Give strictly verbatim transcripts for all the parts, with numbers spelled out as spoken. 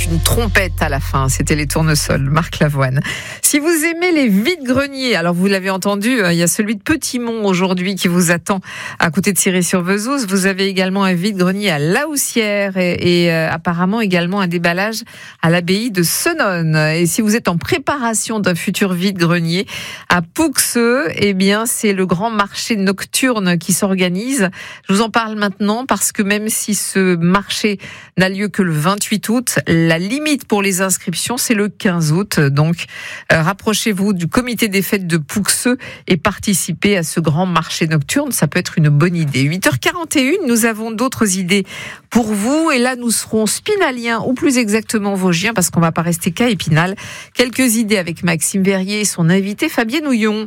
une trompette à la fin. C'était les Tournesols, Marc Lavoine. Si vous aimez les vide-greniers, alors vous l'avez entendu, il y a celui de Petit-Mont aujourd'hui qui vous attend à côté de Ciré-sur-Vesouse. Vous avez également un vide-grenier à La Houssière et, et euh, apparemment également un déballage à l'abbaye de Senones. Et si vous êtes en préparation d'un futur vide-grenier à Pouxeux, eh bien c'est le grand marché nocturne qui s'organise. Je vous en parle maintenant parce que même si ce marché n'a lieu que le vingt-huit août, la limite pour les inscriptions c'est le quinze août. Donc euh, rapprochez-vous du comité des fêtes de Pouxeux et participez à ce grand marché nocturne. Ça peut être une bonne idée. huit heures quarante et une, nous avons d'autres idées pour vous. Et là, nous serons spinaliens, ou plus exactement vosgiens, parce qu'on ne va pas rester qu'à Épinal. Quelques idées avec Maxime Verrier et son invité Fabienne Houillon.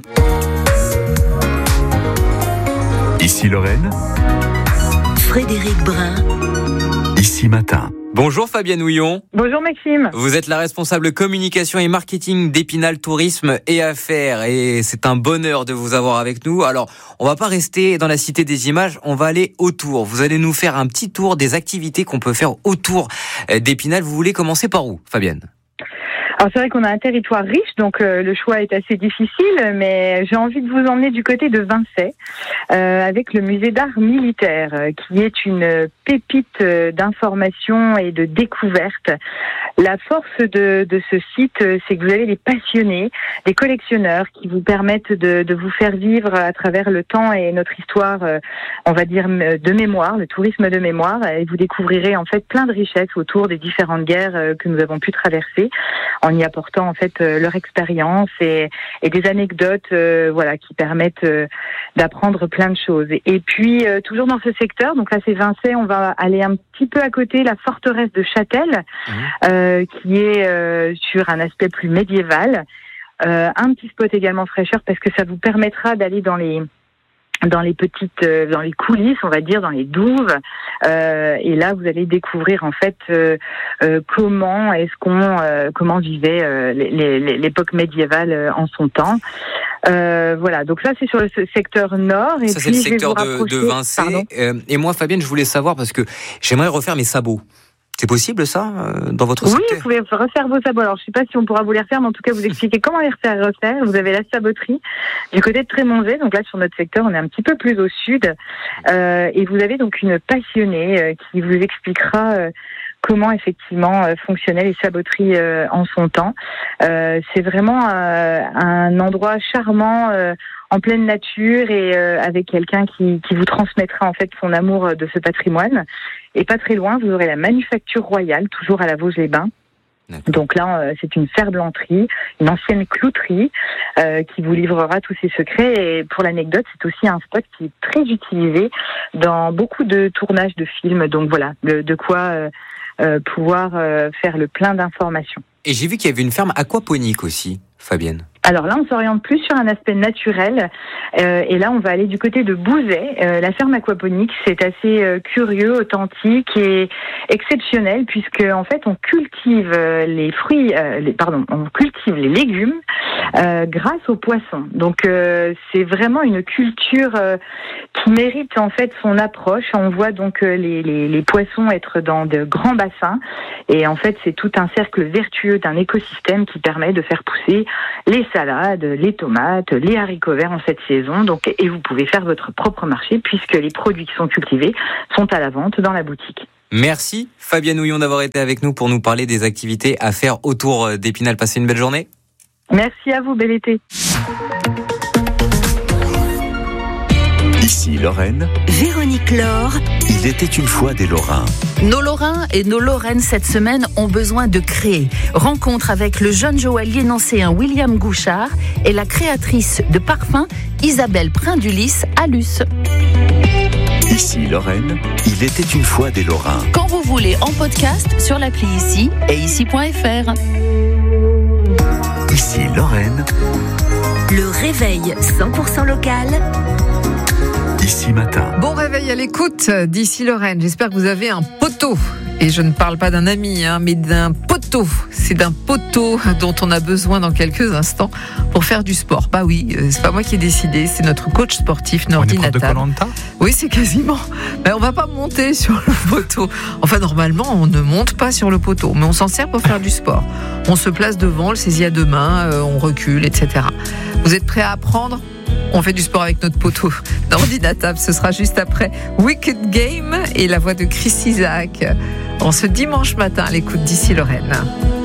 Ici Lorraine. Frédéric Brun. Ici Matin. Bonjour Fabienne Houillon. Bonjour Maxime. Vous êtes la responsable communication et marketing d'Épinal Tourisme et Affaires et c'est un bonheur de vous avoir avec nous. Alors, on va pas rester dans la cité des images, on va aller autour. Vous allez nous faire un petit tour des activités qu'on peut faire autour d'Épinal. Vous voulez commencer par où, Fabienne ? Alors c'est vrai qu'on a un territoire riche, donc euh, le choix est assez difficile, mais j'ai envie de vous emmener du côté de Vincey, euh, avec le musée d'art militaire, euh, qui est une pépite euh, d'information et de découverte. La force de, de ce site, euh, c'est que vous avez des passionnés, des collectionneurs qui vous permettent de, de vous faire vivre à travers le temps et notre histoire, euh, on va dire, de mémoire, le tourisme de mémoire, et vous découvrirez en fait plein de richesses autour des différentes guerres euh, que nous avons pu traverser, en y apportant en fait euh, leur expérience et, et des anecdotes euh, voilà, qui permettent euh, d'apprendre plein de choses. Et, et puis, euh, toujours dans ce secteur, donc là c'est Vincey, on va aller un petit peu à côté, la forteresse de Châtel, mmh. euh, qui est euh, sur un aspect plus médiéval. Euh, un petit spot également fraîcheur, parce que ça vous permettra d'aller dans les... dans les petites, euh, dans les coulisses, on va dire, dans les douves. Euh, et là, vous allez découvrir en fait euh, euh, comment est-ce qu'on, euh, comment vivait euh, les, les, l'époque médiévale euh, en son temps. Euh, voilà. Donc là, c'est sur le secteur nord. Et ça, puis, c'est le secteur je vais vous de, de Vincey. Euh, et moi, Fabienne, je voulais savoir parce que j'aimerais refaire mes sabots. C'est possible ça, euh, dans votre secteur ? Oui, vous pouvez refaire vos sabots. Alors, je ne sais pas si on pourra vous les refaire, mais en tout cas, vous expliquer comment les refaire. refaire. Vous avez la saboterie du côté de Trémonzé. Donc là, sur notre secteur, on est un petit peu plus au sud. Euh, et vous avez donc une passionnée euh, qui vous expliquera euh, comment effectivement euh, fonctionnaient les saboteries euh, en son temps. Euh, c'est vraiment euh, un endroit charmant, euh, en pleine nature et euh, avec quelqu'un qui, qui vous transmettra en fait son amour de ce patrimoine. Et pas très loin, vous aurez la Manufacture Royale, toujours à la Vosges-les-Bains. D'accord. Donc là, euh, c'est une ferblanterie, une ancienne clouterie euh, qui vous livrera tous ses secrets. Et pour l'anecdote, c'est aussi un spot qui est très utilisé dans beaucoup de tournages de films. Donc voilà, de, de quoi euh, euh, pouvoir euh, faire le plein d'informations. Et j'ai vu qu'il y avait une ferme aquaponique aussi, Fabienne. Alors là, on s'oriente plus sur un aspect naturel. Euh, et là, on va aller du côté de Bouzet. Euh, la ferme aquaponique, c'est assez euh, curieux, authentique et exceptionnel, puisque en fait, on cultive euh, les fruits, euh, les, pardon, on cultive les légumes euh, grâce aux poissons. Donc, euh, c'est vraiment une culture euh, qui mérite en fait son approche. On voit donc euh, les, les, les poissons être dans de grands bassins, et en fait, c'est tout un cercle vertueux d'un écosystème qui permet de faire pousser les salades, les tomates, les haricots verts en cette saison. Donc, et vous pouvez faire votre propre marché puisque les produits qui sont cultivés sont à la vente dans la boutique. Merci Fabienne Houillon d'avoir été avec nous pour nous parler des activités à faire autour d'Épinal. Passez une belle journée. Merci à vous, bel été. Ici Lorraine. Véronique Laure. Il était une fois des Lorrains. Nos Lorrains et nos Lorraines cette semaine ont besoin de créer. Rencontre avec le jeune joaillier nancéen William Gouchard et la créatrice de parfums Isabelle Prindulis à Luce. Ici Lorraine, il était une fois des Lorrains. Quand vous voulez en podcast sur l'appli Ici et ici point f r. Ici Lorraine. Le réveil cent pour cent local. Ici Matin. Bon réveil à l'écoute d'Ici Lorraine. J'espère que vous avez un poteau. Et je ne parle pas d'un ami, hein, mais d'un poteau poteau. C'est d'un poteau dont on a besoin dans quelques instants pour faire du sport. Bah oui, c'est pas moi qui ai décidé, c'est notre coach sportif Nordi Natab. On est prof de Koh-Lanta ? Oui, c'est quasiment. Mais on va pas monter sur le poteau. Enfin, normalement, on ne monte pas sur le poteau, mais on s'en sert pour faire du sport. On se place devant, on le saisit à deux mains, euh, on recule, et cetera. Vous êtes prêts à apprendre ? On fait du sport avec notre poteau. Nordi Natab, ce sera juste après Wicked Game et la voix de Chris Isaak. En ce dimanche matin à l'écoute d'Ici Lorraine.